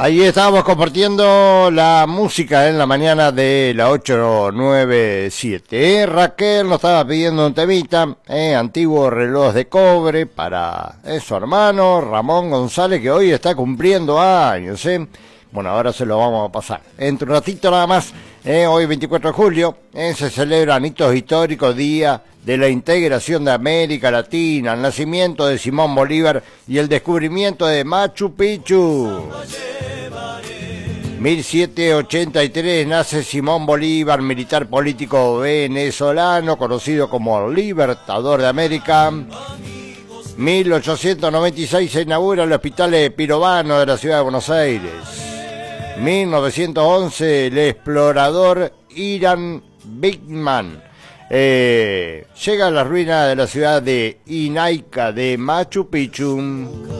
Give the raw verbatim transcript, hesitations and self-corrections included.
Ahí estábamos compartiendo la música en la mañana de la ocho nueve siete. Eh, Raquel nos estaba pidiendo un temita, eh, antiguo reloj de cobre para eh, su hermano Ramón González, que hoy está cumpliendo años. Eh. Bueno, ahora se lo vamos a pasar. Entre un ratito nada más, eh, hoy veinticuatro de julio, eh, se celebran hitos históricos, Día de la Integración de América Latina, el nacimiento de Simón Bolívar y el descubrimiento de Machu Picchu. mil setecientos ochenta y tres nace Simón Bolívar, militar político venezolano, conocido como el Libertador de América. mil ochocientos noventa y seis se inaugura el Hospital Pirovano de la ciudad de Buenos Aires. mil novecientos once el explorador Hiram Bigman eh, llega a la ruina de la ciudad de Inaica de Machu Picchu.